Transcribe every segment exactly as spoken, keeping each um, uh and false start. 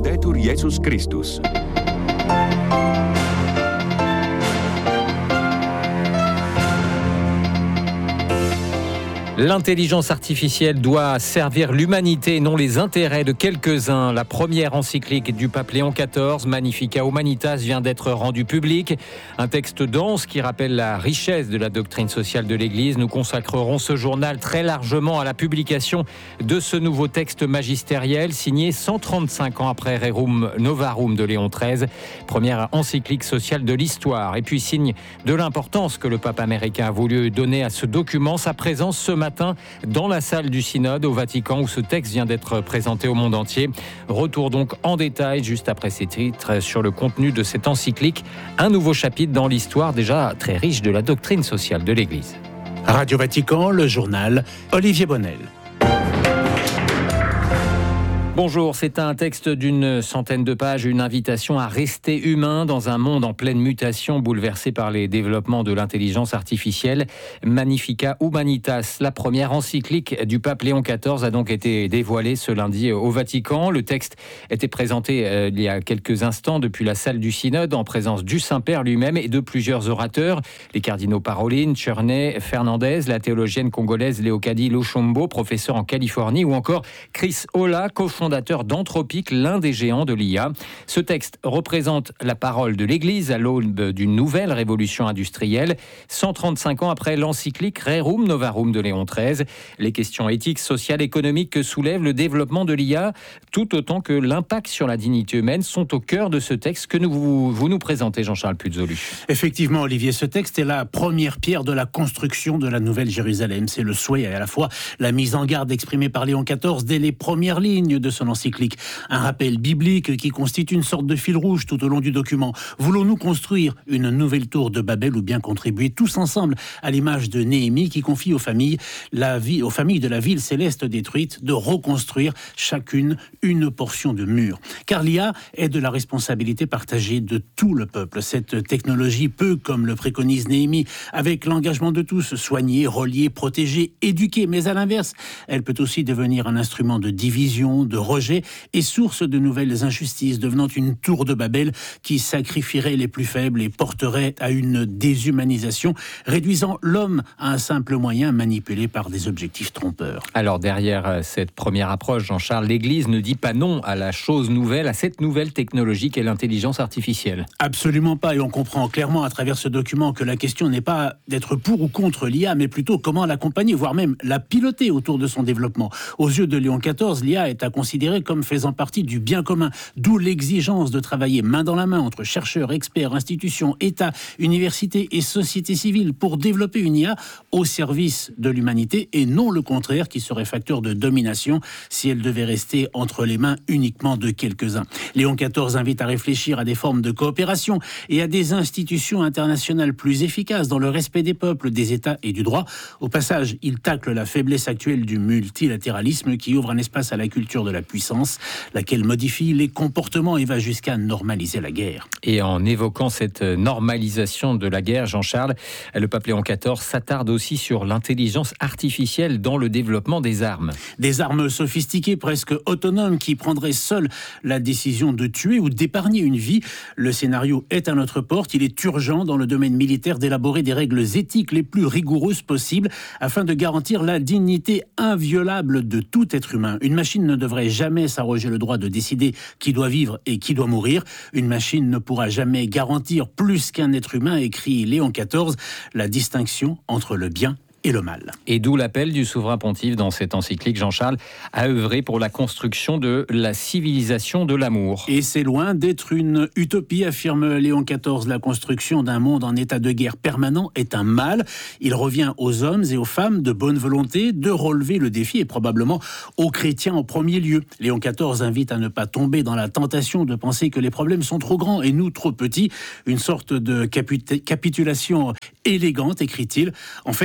Laudetur Jesus Christus. L'intelligence artificielle doit servir l'humanité et non les intérêts de quelques-uns. La première encyclique du pape Léon quatorze, Magnificat Humanitas, vient d'être rendue publique. Un texte dense qui rappelle la richesse de la doctrine sociale de l'Église. Nous consacrerons ce journal très largement à la publication de ce nouveau texte magistériel signé cent trente-cinq ans après Rerum Novarum de Léon treize, première encyclique sociale de l'histoire. Et puis signe de l'importance que le pape américain a voulu donner à ce document, sa présence ce matin matin dans la salle du synode au Vatican où ce texte vient d'être présenté au monde entier. Retour donc en détail juste après ces titres sur le contenu de cette encyclique. Un nouveau chapitre dans l'histoire déjà très riche de la doctrine sociale de l'Église. Radio Vatican, le journal, Olivier Bonnel. Bonjour, c'est un texte d'une centaine de pages, une invitation à rester humain dans un monde en pleine mutation, bouleversé par les développements de l'intelligence artificielle. Magnificat Humanitas, la première encyclique du pape Léon quatorze, a donc été dévoilée ce lundi au Vatican. Le texte était présenté euh, il y a quelques instants depuis la salle du synode en présence du Saint-Père lui-même et de plusieurs orateurs. Les cardinaux Parolin, Cherney, Fernandez, la théologienne congolaise Léocadie Lochombo, professeure en Californie, ou encore Chris Olah, cofondateur fondateur d'Anthropic, l'un des géants de l'I A. Ce texte représente la parole de l'Église à l'aube d'une nouvelle révolution industrielle, cent trente-cinq ans après l'encyclique Rerum Novarum de Léon treize. Les questions éthiques, sociales, économiques que soulève le développement de l'I A, tout autant que l'impact sur la dignité humaine, sont au cœur de ce texte que nous, vous, vous nous présentez, Jean-Charles Puzolu. Effectivement, Olivier, ce texte est la première pierre de la construction de la Nouvelle Jérusalem. C'est le souhait et à la fois la mise en garde exprimée par Léon quatorze dès les premières lignes de son encyclique. Un rappel biblique qui constitue une sorte de fil rouge tout au long du document. Voulons-nous construire une nouvelle tour de Babel ou bien contribuer tous ensemble à l'image de Néhémie qui confie aux familles, la vie, aux familles de la ville céleste détruite de reconstruire chacune une portion de mur. Car l'I A est de la responsabilité partagée de tout le peuple. Cette technologie peut, comme le préconise Néhémie, avec l'engagement de tous, soigner, relier, protéger, éduquer. Mais à l'inverse, elle peut aussi devenir un instrument de division, de rejet et source de nouvelles injustices, devenant une tour de Babel qui sacrifierait les plus faibles et porterait à une déshumanisation, réduisant l'homme à un simple moyen manipulé par des objectifs trompeurs. Alors derrière cette première approche, Jean-Charles, l'Église ne dit pas non à la chose nouvelle, à cette nouvelle technologie qu'est l'intelligence artificielle. Absolument pas, et on comprend clairement à travers ce document que la question n'est pas d'être pour ou contre l'I A, mais plutôt comment l'accompagner, voire même la piloter autour de son développement. Aux yeux de Léon quatorze, l'I A est à considérer comme faisant partie du bien commun, d'où l'exigence de travailler main dans la main entre chercheurs, experts, institutions, États, universités et société civile pour développer une I A au service de l'humanité et non le contraire qui serait facteur de domination si elle devait rester entre les mains uniquement de quelques-uns. Léon quatorze invite à réfléchir à des formes de coopération et à des institutions internationales plus efficaces dans le respect des peuples, des États et du droit. Au passage, il tacle la faiblesse actuelle du multilatéralisme qui ouvre un espace à la culture de la puissance, laquelle modifie les comportements et va jusqu'à normaliser la guerre. Et en évoquant cette normalisation de la guerre, Jean-Charles, le pape Léon quatorze s'attarde aussi sur l'intelligence artificielle dans le développement des armes. Des armes sophistiquées, presque autonomes, qui prendraient seules la décision de tuer ou d'épargner une vie. Le scénario est à notre porte. Il est urgent dans le domaine militaire d'élaborer des règles éthiques les plus rigoureuses possibles afin de garantir la dignité inviolable de tout être humain. Une machine ne devrait jamais s'arroger le droit de décider qui doit vivre et qui doit mourir. Une machine ne pourra jamais garantir plus qu'un être humain, écrit Léon quatorze, la distinction entre le bien et le mal. Et d'où l'appel du souverain pontife dans cette encyclique, Jean-Charles, à œuvrer pour la construction de la civilisation de l'amour. Et c'est loin d'être une utopie, affirme Léon quatorze. La construction d'un monde en état de guerre permanent est un mal. Il revient aux hommes et aux femmes de bonne volonté de relever le défi et probablement aux chrétiens en premier lieu. Léon quatorze invite à ne pas tomber dans la tentation de penser que les problèmes sont trop grands et nous trop petits. Une sorte de capit- capitulation élégante, écrit-il. En fait, chaque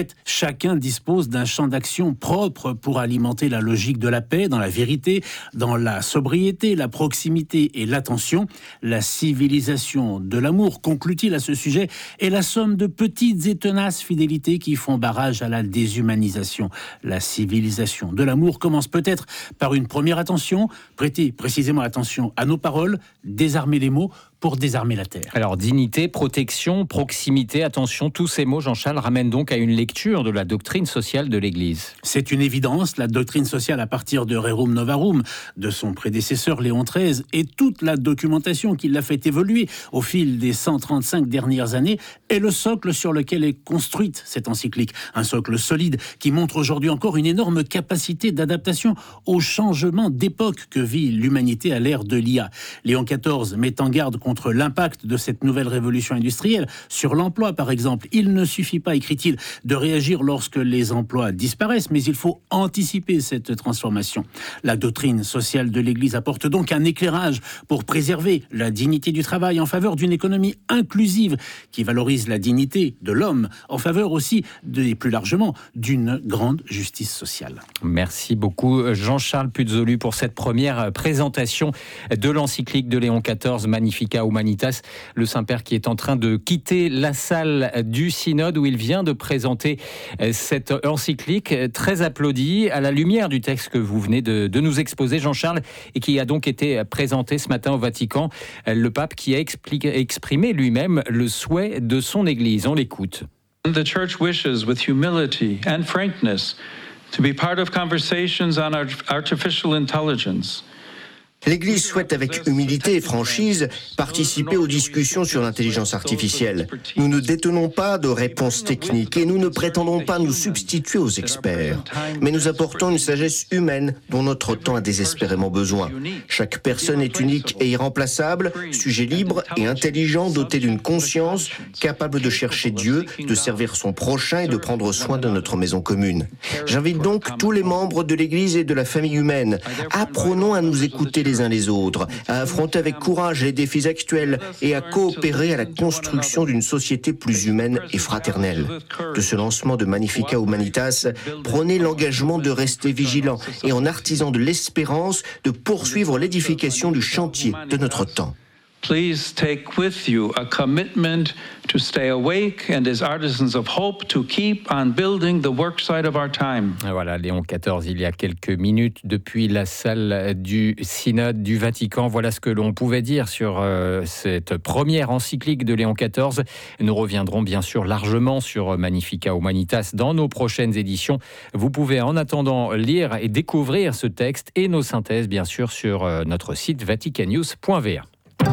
chacun dispose d'un champ d'action propre pour alimenter la logique de la paix, dans la vérité, dans la sobriété, la proximité et l'attention. La civilisation de l'amour, conclut-il à ce sujet, est la somme de petites et tenaces fidélités qui font barrage à la déshumanisation. La civilisation de l'amour commence peut-être par une première attention, prêter précisément attention à nos paroles, désarmer les mots pour désarmer la terre. Alors, dignité, protection, proximité, attention, tous ces mots, Jean-Charles, ramènent donc à une lecture de la doctrine sociale de l'Église. C'est une évidence, la doctrine sociale à partir de Rerum Novarum, de son prédécesseur Léon treize, et toute la documentation qui l'a fait évoluer au fil des cent trente-cinq dernières années, est le socle sur lequel est construite cette encyclique. Un socle solide qui montre aujourd'hui encore une énorme capacité d'adaptation aux changements d'époque que vit l'humanité à l'ère de l'I A. Léon quatorze met en garde contre l'impact de cette nouvelle révolution industrielle sur l'emploi, par exemple. Il ne suffit pas, écrit-il, de réagir lorsque les emplois disparaissent, mais il faut anticiper cette transformation. La doctrine sociale de l'Église apporte donc un éclairage pour préserver la dignité du travail en faveur d'une économie inclusive qui valorise la dignité de l'homme, en faveur aussi, de, et plus largement, d'une grande justice sociale. Merci beaucoup Jean-Charles Puzolu pour cette première présentation de l'encyclique de Léon quatorze, Magnificat Humanitas, le Saint-Père qui est en train de quitter la salle du synode où il vient de présenter cette encyclique très applaudie à la lumière du texte que vous venez de, de nous exposer, Jean-Charles, et qui a donc été présenté ce matin au Vatican. Le pape qui a expliqué, exprimé lui-même le souhait de son Église. On l'écoute. The Church wishes with humility and frankness to be part of conversations on artificial intelligence. L'Église souhaite avec humilité et franchise participer aux discussions sur l'intelligence artificielle. Nous ne détenons pas de réponses techniques et nous ne prétendons pas nous substituer aux experts. Mais nous apportons une sagesse humaine dont notre temps a désespérément besoin. Chaque personne est unique et irremplaçable, sujet libre et intelligent, doté d'une conscience, capable de chercher Dieu, de servir son prochain et de prendre soin de notre maison commune. J'invite donc tous les membres de l'Église et de la famille humaine. Apprenons à nous écouter les les uns les autres, à affronter avec courage les défis actuels et à coopérer à la construction d'une société plus humaine et fraternelle. De ce lancement de Magnificat Humanitas, prenez l'engagement de rester vigilant et en artisan de l'espérance de poursuivre l'édification du chantier de notre temps. Please take with you a commitment to stay awake and as artisans of hope to keep on building the worksite of our time. Voilà, Léon quatorze, il y a quelques minutes depuis la salle du synode du Vatican. Voilà ce que l'on pouvait dire sur euh, cette première encyclique de Léon quatorze. Nous reviendrons bien sûr largement sur Magnificat Humanitas dans nos prochaines éditions. Vous pouvez en attendant lire et découvrir ce texte et nos synthèses bien sûr sur euh, notre site vaticannews point v a.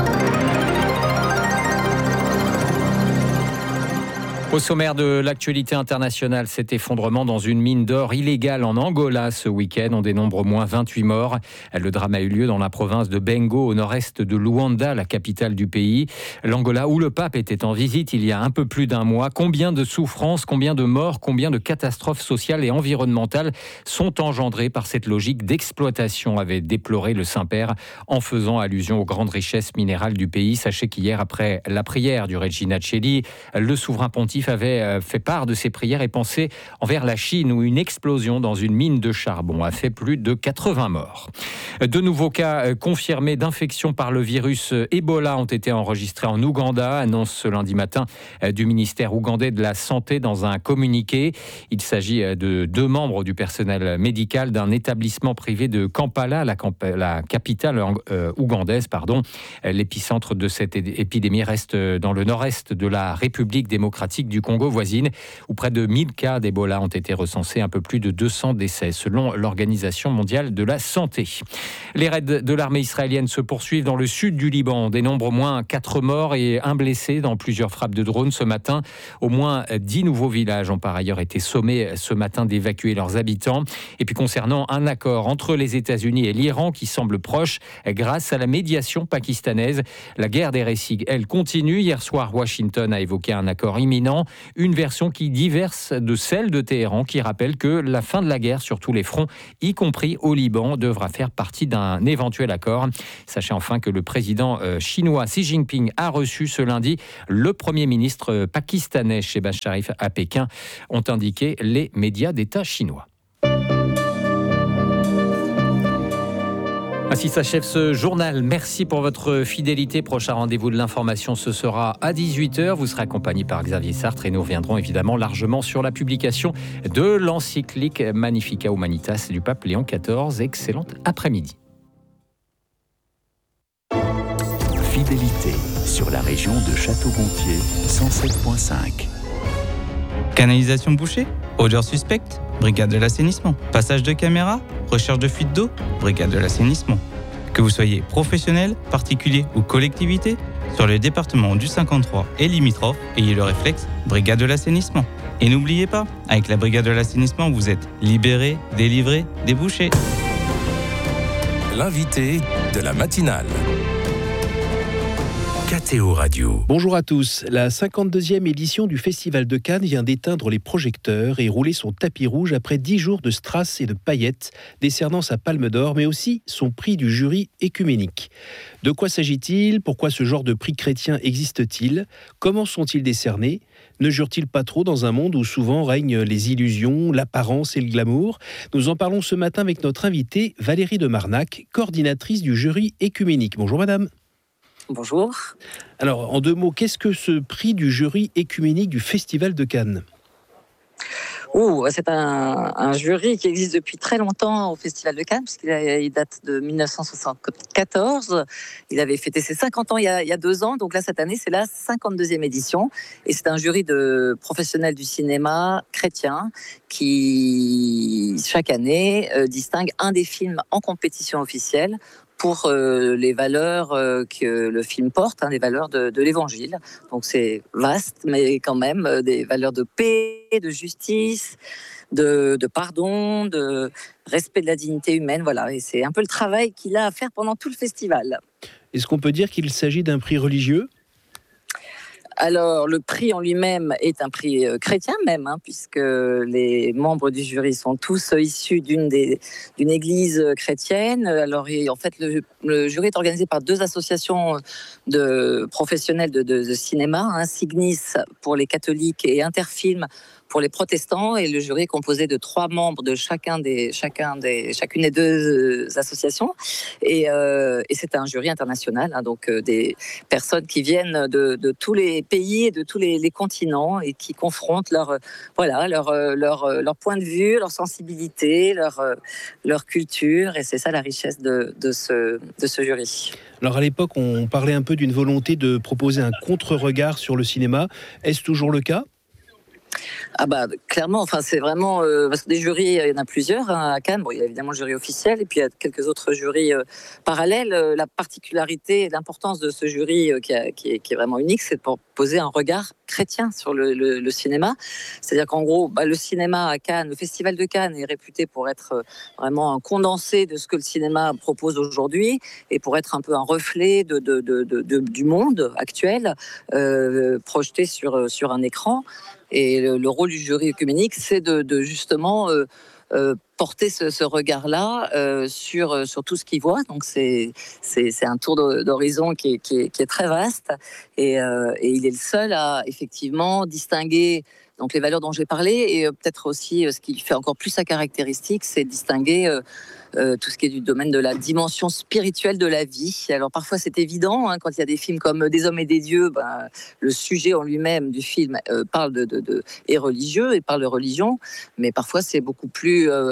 Au sommaire de l'actualité internationale, cet effondrement dans une mine d'or illégale en Angola ce week-end. On dénombre au moins vingt-huit morts. Le drame a eu lieu dans la province de Bengo, au nord-est de Luanda, la capitale du pays. L'Angola où le pape était en visite il y a un peu plus d'un mois. Combien de souffrances, combien de morts, combien de catastrophes sociales et environnementales sont engendrées par cette logique d'exploitation, avait déploré le Saint-Père en faisant allusion aux grandes richesses minérales du pays. Sachez qu'hier, après la prière du Regina Coeli, le souverain pontife avait fait part de ses prières et pensées envers la Chine où une explosion dans une mine de charbon a fait plus de quatre-vingts morts. De nouveaux cas confirmés d'infection par le virus Ebola ont été enregistrés en Ouganda, annonce ce lundi matin du ministère ougandais de la Santé dans un communiqué. Il s'agit de deux membres du personnel médical d'un établissement privé de Kampala, la, camp- la capitale euh, ougandaise. Pardon. L'épicentre de cette épidémie reste dans le nord-est de la République démocratique du Congo voisine, où près de mille cas d'Ebola ont été recensés, un peu plus de deux cents décès, selon l'Organisation mondiale de la santé. Les raids de l'armée israélienne se poursuivent dans le sud du Liban. On dénombre au moins quatre morts et un blessé dans plusieurs frappes de drones ce matin. Au moins dix nouveaux villages ont par ailleurs été sommés ce matin d'évacuer leurs habitants. Et puis concernant un accord entre les États-Unis et l'Iran qui semble proche grâce à la médiation pakistanaise, la guerre des récits, elle continue. Hier soir, Washington a évoqué un accord imminent. Téhéran. Une version qui diverse de celle de Téhéran, qui rappelle que la fin de la guerre sur tous les fronts, y compris au Liban, devra faire partie d'un éventuel accord. Sachez enfin que le président chinois Xi Jinping a reçu ce lundi le premier ministre pakistanais Shehbaz Sharif à Pékin, ont indiqué les médias d'État chinois. Ainsi s'achève ce journal. Merci pour votre fidélité. Prochain rendez-vous de l'information, ce sera à dix-huit heures. Vous serez accompagné par Xavier Sartre et nous reviendrons évidemment largement sur la publication de l'encyclique Magnificat Humanitas du pape Léon quatorze. Excellent après-midi. Fidélité sur la région de Château-Gontier, cent sept virgule cinq. Canalisation bouchée, odeur suspecte, brigade de l'assainissement. Passage de caméra, recherche de fuite d'eau, brigade de l'assainissement. Que vous soyez professionnel, particulier ou collectivité, sur le département du cinquante-trois et limitrophes, ayez le réflexe brigade de l'assainissement. Et n'oubliez pas, avec la brigade de l'assainissement, vous êtes libéré, délivré, débouché. L'invité de la matinale. K T O Radio. Bonjour à tous. La cinquante-deuxième édition du Festival de Cannes vient d'éteindre les projecteurs et rouler son tapis rouge après dix jours de strass et de paillettes, décernant sa palme d'or, mais aussi son prix du jury écuménique. De quoi s'agit-il ? Pourquoi ce genre de prix chrétien existe-t-il ? Comment sont-ils décernés ? Ne jurent-ils pas trop dans un monde où souvent règnent les illusions, l'apparence et le glamour ? Nous en parlons ce matin avec notre invitée Valérie de Marnac, coordinatrice du jury écuménique. Bonjour madame. Bonjour. Alors, en deux mots, qu'est-ce que ce prix du jury écuménique du Festival de Cannes ? Oh, c'est un, un jury qui existe depuis très longtemps au Festival de Cannes, puisqu'il a, il date de dix-neuf cent soixante-quatorze. Il avait fêté ses cinquante ans il y, a, il y a deux ans, donc là, cette année, c'est la cinquante-deuxième édition. Et c'est un jury de professionnels du cinéma chrétien qui, chaque année, euh, distingue un des films en compétition officielle pour euh, les valeurs euh, que le film porte, hein, les valeurs de, de l'Évangile. Donc c'est vaste, mais quand même euh, des valeurs de paix, de justice, de, de pardon, de respect de la dignité humaine. Voilà, et c'est un peu le travail qu'il a à faire pendant tout le festival. Est-ce qu'on peut dire qu'il s'agit d'un prix religieux ? Alors, le prix en lui-même est un prix chrétien même, hein, puisque les membres du jury sont tous issus d'une, des, d'une église chrétienne. Alors, et en fait, le, le jury est organisé par deux associations de professionnels de, de, de cinéma, hein, Signis pour les catholiques et Interfilm pour les protestants, et le jury est composé de trois membres de chacun des, chacun des, chacune des deux associations. Et, euh, et c'est un jury international, hein, donc euh, des personnes qui viennent de, de tous les pays et de tous les, les continents et qui confrontent leur, voilà, leur, leur, leur point de vue, leur sensibilité, leur, leur culture. Et c'est ça la richesse de, de, ce, de ce jury. Alors à l'époque, on parlait un peu d'une volonté de proposer un contre-regard sur le cinéma. Est-ce toujours le cas ? Ah bah clairement, enfin c'est vraiment euh, parce que des jurys, il y en a plusieurs hein, à Cannes. Bon, il y a évidemment le jury officiel et puis il y a quelques autres jurys euh, parallèles. Euh, la particularité et l'importance de ce jury euh, qui, a, qui, est, qui est vraiment unique, c'est pour poser un regard chrétien sur le, le, le cinéma. C'est-à-dire qu'en gros, bah, le cinéma à Cannes, le Festival de Cannes est réputé pour être euh, vraiment un condensé de ce que le cinéma propose aujourd'hui et pour être un peu un reflet de, de, de, de, de, du monde actuel euh, projeté sur, sur un écran. Et le, le rôle du jury œcuménique, c'est de, de justement euh, euh, porter ce, ce regard-là euh, sur, sur tout ce qu'il voit. Donc c'est, c'est, c'est un tour d'horizon qui est, qui est, qui est très vaste. Et, euh, et il est le seul à effectivement distinguer donc les valeurs dont j'ai parlé, et euh, peut-être aussi euh, ce qui fait encore plus sa caractéristique, c'est distinguer euh, euh, tout ce qui est du domaine de la dimension spirituelle de la vie. Alors parfois c'est évident, hein, quand il y a des films comme Des hommes et des dieux, ben, le sujet en lui-même du film euh, parle de, de, de est religieux et parle de religion, mais parfois c'est beaucoup plus euh,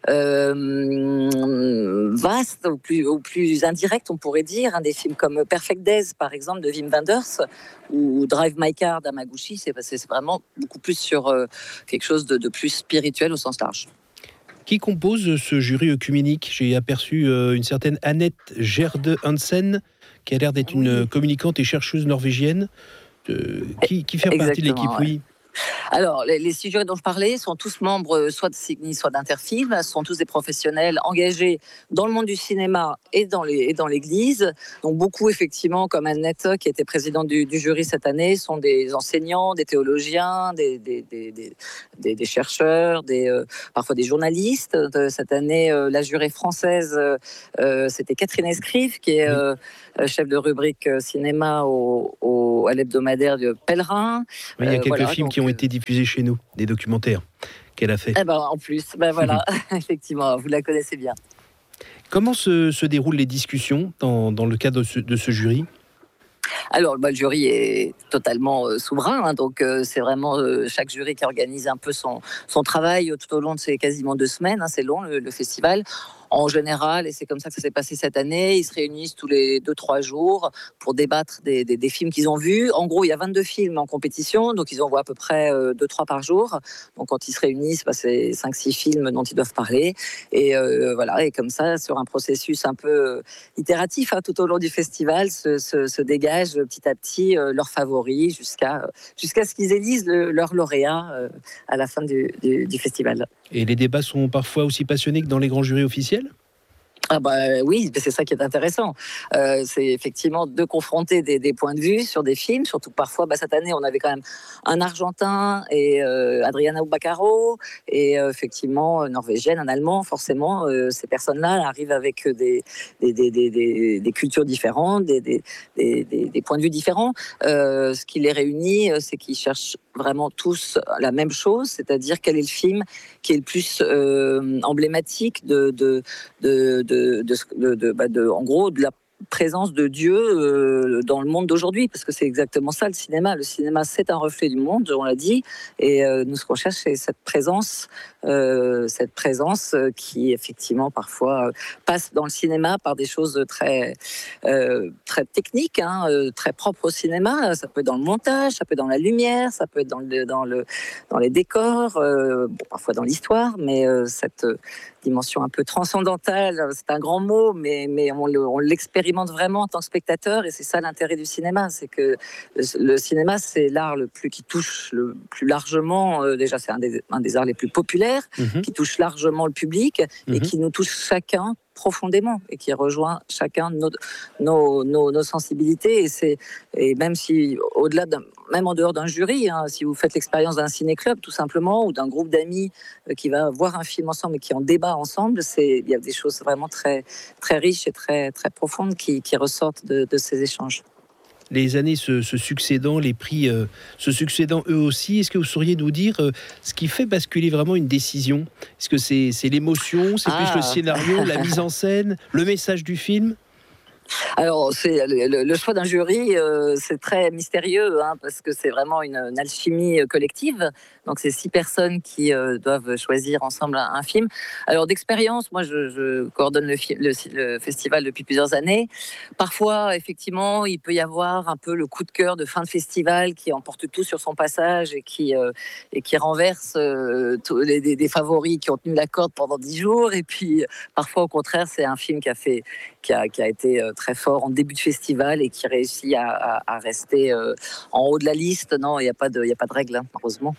euh, vaste ou plus, ou plus indirect, on pourrait dire. Hein, des films comme Perfect Days, par exemple, de Wim Wenders, ou Drive My Car d'Hamaguchi, c'est, c'est vraiment beaucoup plus sur euh, quelque chose de, de plus spirituel au sens large. Qui compose ce jury œcuménique ? J'ai aperçu euh, une certaine Annette Gerde Hansen, qui a l'air d'être une communicante et chercheuse norvégienne, euh, qui, qui fait Exactement, partie de l'équipe, ouais. oui. Alors, les, les six jurys dont je parlais sont tous membres soit de Cigny, soit d'Interfilm. Ce sont tous des professionnels engagés dans le monde du cinéma et dans, les, et dans l'Église. Donc, beaucoup, effectivement, comme Annette, qui était présidente du, du jury cette année, sont des enseignants, des théologiens, des, des, des, des, des, des chercheurs, des, euh, parfois des journalistes. De, cette année, euh, la jurée française, euh, c'était Catherine Escrive, qui est euh, chef de rubrique cinéma au, au, à l'hebdomadaire de Pèlerin. Oui, il y a Euh, quelques voilà, films donc, qui ont été diffusés chez nous, des documentaires qu'elle a fait. Eh ben, en plus, ben voilà, effectivement, vous la connaissez bien. Comment se, se déroulent les discussions dans, dans le cadre de ce, de ce jury ? Alors, bah, le jury est totalement euh, souverain, hein, donc euh, c'est vraiment euh, chaque jury qui organise un peu son, son travail tout au long de ces quasiment deux semaines, hein, c'est long le, le festival. En général, et c'est comme ça que ça s'est passé cette année, ils se réunissent tous les deux trois jours pour débattre des, des, des films qu'ils ont vus. En gros, il y a vingt-deux films en compétition, donc ils en voient à peu près euh, deux trois par jour. Donc quand ils se réunissent, bah, c'est cinq six films dont ils doivent parler. Et euh, voilà, et comme ça, sur un processus un peu euh, itératif, hein, tout au long du festival, se, se, se dégagent petit à petit euh, leurs favoris jusqu'à, jusqu'à ce qu'ils élisent le, leur lauréat euh, à la fin du, du, du festival. Et les débats sont parfois aussi passionnés que dans les grands jurys officiels ? Ah bah oui, c'est ça qui est intéressant. Euh, c'est effectivement de confronter des, des points de vue sur des films, surtout que parfois, bah, cette année, on avait quand même un Argentin et euh, Adriana Baccaro, et euh, effectivement, Norvégienne, un Allemand, forcément, euh, ces personnes-là arrivent avec des, des, des, des, des, des cultures différentes, des, des, des, des points de vue différents. Euh, ce qui les réunit, c'est qu'ils cherchent vraiment tous la même chose, c'est-à-dire quel est le film qui est le plus euh, emblématique de, de, de, de, de, de, de, bah de, en gros, de la présence de Dieu euh, dans le monde d'aujourd'hui, parce que c'est exactement ça le cinéma. Le cinéma, c'est un reflet du monde, on l'a dit, et euh, nous, ce qu'on cherche, c'est cette présence, euh, cette présence euh, qui, effectivement, parfois euh, passe dans le cinéma par des choses très, euh, très techniques, hein, euh, très propres au cinéma. Ça peut être dans le montage, ça peut être dans la lumière, ça peut être dans, le, dans, le, dans les décors, euh, bon, parfois dans l'histoire, mais euh, cette dimension un peu transcendantale, c'est un grand mot, mais, mais on, le, on l'expérimente vraiment en tant que spectateur, et c'est ça l'intérêt du cinéma, c'est que le, le cinéma, c'est l'art le plus qui touche le plus largement, euh, déjà c'est un des, un des arts les plus populaires, mmh. qui touche largement le public, mmh. et qui nous touche chacun profondément, et qui rejoint chacun nos, nos, nos, nos sensibilités, et, c'est, et même si, au-delà d'un, même en dehors d'un jury, hein, si vous faites l'expérience d'un ciné-club, tout simplement, ou d'un groupe d'amis euh, qui va voir un film ensemble et qui en débat ensemble, c'est, il y a des choses vraiment très, très riches et très, très profondes qui, qui ressortent de, de ces échanges. Les années se, se succédant, les prix euh, se succédant eux aussi, est-ce que vous sauriez nous dire euh, ce qui fait basculer vraiment une décision ? Est-ce que c'est, c'est l'émotion, c'est ah. plus le scénario, la mise en scène, le message du film ? Alors, c'est le, le choix d'un jury, euh, c'est très mystérieux, hein, parce que c'est vraiment une, une alchimie collective. Donc, c'est six personnes qui euh, doivent choisir ensemble un, un film. Alors, d'expérience, moi, je, je coordonne le, le, le festival depuis plusieurs années. Parfois, effectivement, il peut y avoir un peu le coup de cœur de fin de festival qui emporte tout sur son passage et qui, euh, et qui renverse euh, tous les, des, des favoris qui ont tenu la corde pendant dix jours. Et puis, parfois, au contraire, c'est un film qui a, fait, qui a, qui a été euh, très fort en début de festival et qui réussit à, à, à rester euh, en haut de la liste. Non, il n'y a pas de, il n'y a pas de règle, hein, heureusement.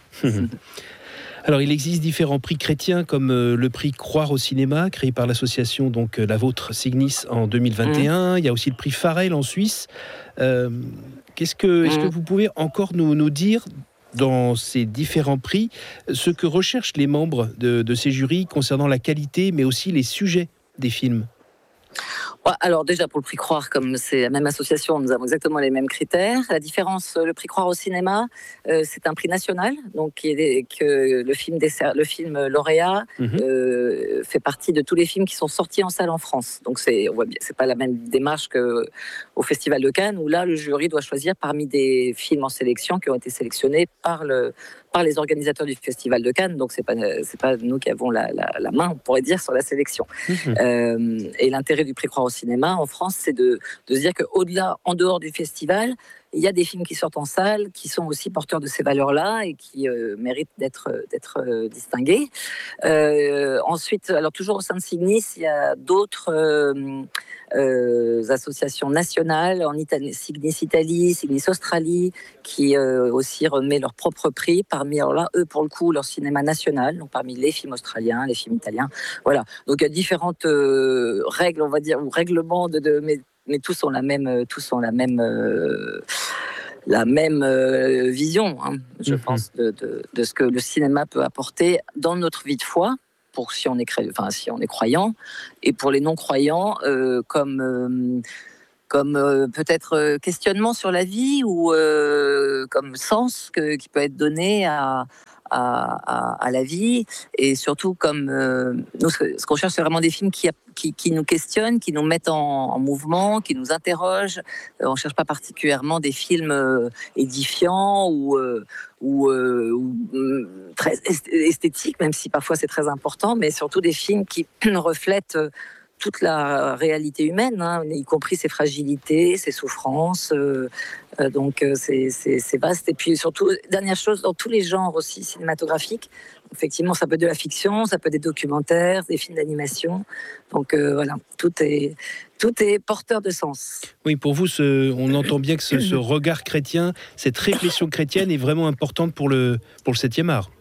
Alors, il existe différents prix chrétiens, comme euh, le prix Croire au cinéma, créé par l'association donc euh, la vôtre Cygnis en deux mille vingt et un. Mmh. Il y a aussi le prix Farel en Suisse. Euh, qu'est-ce que, mmh. Est-ce que vous pouvez encore nous, nous dire, dans ces différents prix, ce que recherchent les membres de, de ces jurys concernant la qualité, mais aussi les sujets des films ? Alors déjà, pour le prix Croire, comme c'est la même association, nous avons exactement les mêmes critères. La différence, le prix Croire au cinéma, euh, c'est un prix national, donc qui est, que le film, dessert, le film lauréat mmh. euh, fait partie de tous les films qui sont sortis en salle en France. Donc c'est, on voit bien, c'est pas la même démarche qu'au Festival de Cannes, où là, le jury doit choisir parmi des films en sélection qui ont été sélectionnés par le par les organisateurs du Festival de Cannes, donc c'est pas c'est pas nous qui avons la, la, la main, on pourrait dire, sur la sélection. Mmh. Euh, et l'intérêt du prix Croire au cinéma en France, c'est de, de se dire qu'au-delà, en dehors du festival, il y a des films qui sortent en salle qui sont aussi porteurs de ces valeurs-là et qui euh, méritent d'être, d'être euh, distingués. Euh, ensuite, alors toujours au sein de Cygnis, il y a d'autres euh, euh, associations nationales, en Italie, Cygnis Italie, Cygnis Australie, qui euh, aussi remet leur propre prix parmi, alors là, eux pour le coup, leur cinéma national, donc parmi les films australiens, les films italiens. Voilà, donc il y a différentes euh, règles, on va dire, ou règlements de, de mais, mais tous ont la même, tous ont la même. Euh, la même euh, vision, hein, je mmh. pense, de, de, de ce que le cinéma peut apporter dans notre vie de foi, pour si on est, cré... enfin, si on est croyant, et pour les non-croyants, euh, comme, euh, comme euh, peut-être euh, questionnement sur la vie, ou euh, comme sens que, qui peut être donné à... À, à, à la vie, et surtout comme euh, nous, ce qu'on cherche, c'est vraiment des films qui, qui, qui nous questionnent, qui nous mettent en, en mouvement, qui nous interrogent. Euh, on ne cherche pas particulièrement des films euh, édifiants ou, euh, ou, euh, ou euh, très esthétiques, même si parfois c'est très important, mais surtout des films qui reflètent euh, toute la réalité humaine, hein, y compris ses fragilités, ses souffrances. Euh, euh, donc euh, c'est, c'est, c'est vaste. Et puis surtout, dernière chose, dans tous les genres aussi cinématographiques, effectivement, ça peut être de la fiction, ça peut être des documentaires, des films d'animation. Donc euh, voilà, tout est, tout est porteur de sens. Oui, pour vous, ce, on entend bien que ce, ce regard chrétien, cette réflexion chrétienne est vraiment importante pour le, pour le septième art.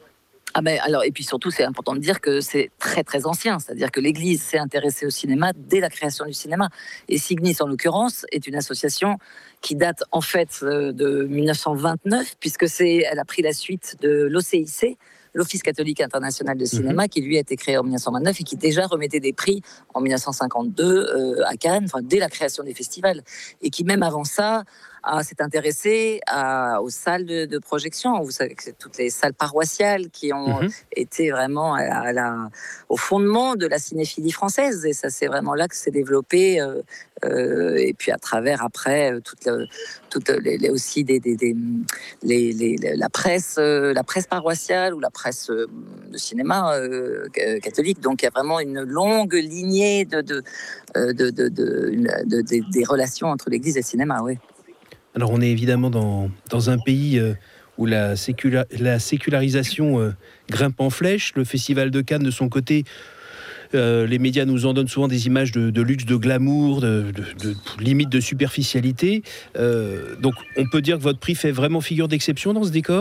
Ah ben alors, et puis surtout, c'est important de dire que c'est très très ancien, c'est-à-dire que l'Église s'est intéressée au cinéma dès la création du cinéma. Et Cygnis, en l'occurrence, est une association qui date en fait de dix-neuf cent vingt-neuf, puisque c'est, elle a pris la suite de l'O C I C, l'Office catholique international de cinéma, mmh. qui lui a été créé en dix-neuf cent vingt-neuf et qui déjà remettait des prix en dix-neuf cent cinquante-deux euh, à Cannes, enfin dès la création des festivals, et qui même avant ça à, s'est intéressé à, aux salles de, de projection. Vous savez que c'est toutes les salles paroissiales qui ont mmh. été vraiment à, à la, au fondement de la cinéphilie française, et ça c'est vraiment là que c'est développé. Euh, euh, et puis à travers après toute, le, toute les, les aussi des, des, des les, les, la presse, euh, la presse paroissiale ou la presse euh, de cinéma euh, catholique. Donc il y a vraiment une longue lignée de, de, de, de, de, de, de, de des relations entre l'Église et le cinéma. Oui. Alors on est évidemment dans, dans un pays euh, où la, sécula, la sécularisation euh, grimpe en flèche. Le Festival de Cannes, de son côté, euh, les médias nous en donnent souvent des images de, de luxe, de glamour, de, de, de limite de superficialité. Euh, donc on peut dire que votre prix fait vraiment figure d'exception dans ce décor ?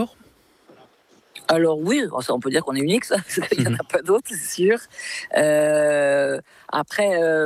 Alors oui, on peut dire qu'on est unique, ça, parce qu'il n'y en a pas d'autres, c'est sûr. Euh, après, euh,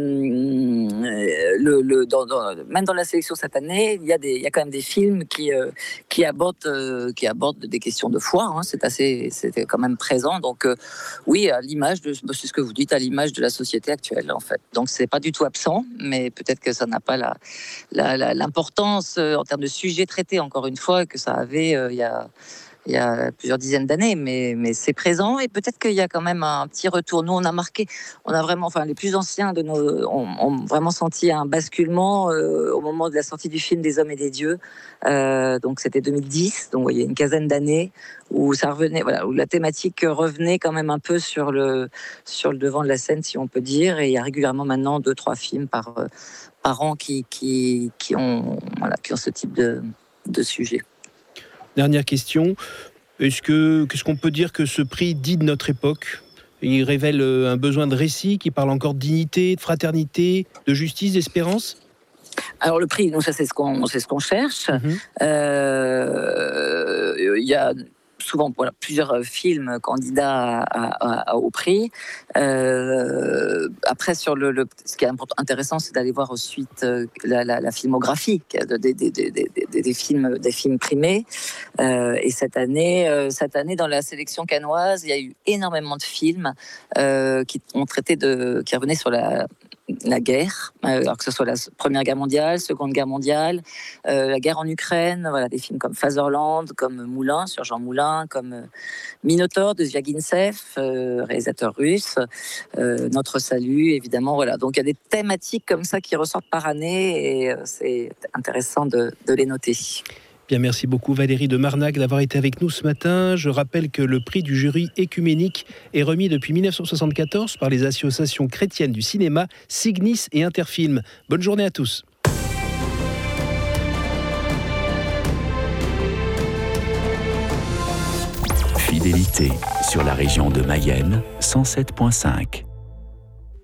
le, le, dans, dans, même dans la sélection cette année, il y a, des, il y a quand même des films qui, euh, qui, abordent, euh, qui abordent des questions de foi. Hein, c'est assez, c'était quand même présent. Donc euh, oui, à l'image de, c'est ce que vous dites, à l'image de la société actuelle, en fait. Donc c'est pas du tout absent, mais peut-être que ça n'a pas la, la, la, l'importance euh, en termes de sujets traités, encore une fois, que ça avait euh, il y a. il y a plusieurs dizaines d'années, mais, mais c'est présent, et peut-être qu'il y a quand même un petit retour. Nous, on a marqué, on a vraiment, enfin, les plus anciens de nos, ont, ont vraiment senti un basculement euh, au moment de la sortie du film Des Hommes et des Dieux. Euh, donc, c'était deux mille dix, donc il y a une quinzaine d'années, où ça revenait, voilà, où la thématique revenait quand même un peu sur le, sur le devant de la scène, si on peut dire, et il y a régulièrement maintenant deux, trois films par, par an qui, qui, qui ont, voilà, qui ont ce type de, de sujet. Dernière question, est-ce que, qu'est-ce qu'on peut dire que ce prix dit de notre époque ? Il révèle un besoin de récit qui parle encore de dignité, de fraternité, de justice, d'espérance ? Alors le prix, donc ça c'est ce qu'on, c'est ce qu'on cherche. Mmh. Euh, il y a souvent voilà, plusieurs films candidats à, à, à, au prix. Euh, après, sur le, le, ce qui est intéressant, c'est d'aller voir ensuite euh, la, la, la filmographie de, des, des, des, des, des, films, des films primés. Euh, et cette année, euh, cette année, dans la sélection cannoise, il y a eu énormément de films euh, qui ont traité de, qui revenaient sur la la guerre, euh, alors que ce soit la Première Guerre mondiale, Seconde Guerre mondiale, euh, la guerre en Ukraine, voilà, des films comme Fatherland, comme Moulin, sur Jean Moulin, comme euh, Minotaur de Zviagintsev, euh, réalisateur russe, euh, Notre Salut, évidemment, voilà. Donc il y a des thématiques comme ça qui ressortent par année, et euh, c'est intéressant de, de les noter. Bien, merci beaucoup Valérie de Marnac d'avoir été avec nous ce matin. Je rappelle que le prix du jury écuménique est remis depuis dix-neuf cent soixante-quatorze par les associations chrétiennes du cinéma, Cygnis et Interfilm. Bonne journée à tous. Fidélité sur la région de Mayenne, cent sept virgule cinq.